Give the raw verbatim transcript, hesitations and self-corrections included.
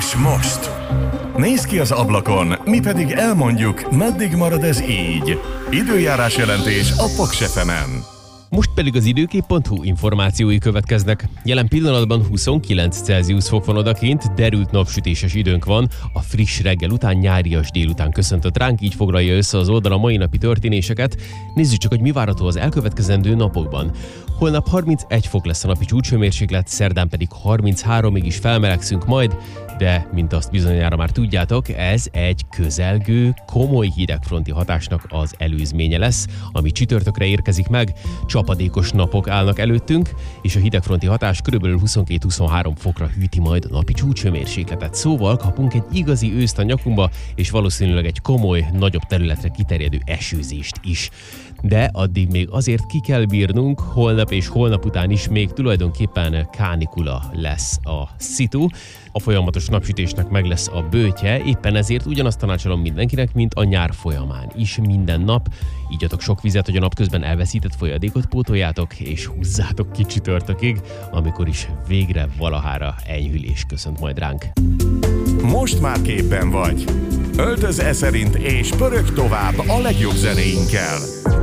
És most? Nézz ki az ablakon, mi pedig elmondjuk, meddig marad ez így. Időjárás jelentés a Paks ef emen. Most pedig az időkép pont hu információi következnek. Jelen pillanatban huszonkilenc Celsius fok van odakint, derült napsütéses időnk van, a friss reggel után nyárias délután köszöntött ránk, így foglalja össze az oldal a mai napi történéseket. Nézzük csak, hogy mi várható az elkövetkezendő napokban. Holnap harmincegy fok lesz a napi csúcshőmérséklet, szerdán pedig harmincháromig is felmelegszünk majd, de, mint azt bizonyára már tudjátok, ez egy közelgő, komoly hidegfronti hatásnak az előzménye lesz, ami csütörtökre érkezik meg. Csapadékos napok állnak előttünk, és a hidegfronti hatás körülbelül huszonkettő-huszonhárom fokra hűti majd a napi csúcshőmérsékletet. Szóval kapunk egy igazi őszt a nyakunkba, és valószínűleg egy komoly, nagyobb területre kiterjedő esőzést is. De addig még azért ki kell bírnunk, holnap és holnap után is még tulajdonképpen kánikula lesz a szitu. A folyamatos napsütésnek meg lesz a bőtje, éppen ezért ugyanazt tanácsolom mindenkinek, mint a nyár folyamán is minden nap. Igyatok sok vizet, hogy a napközben elveszített folyadékot pótoljátok, és húzzátok ki csütörtökig, amikor is végre valahára enyhülés köszönt majd ránk. Most már képben vagy. Öltöz e szerint és pörög tovább a legjobb zenéinkkel.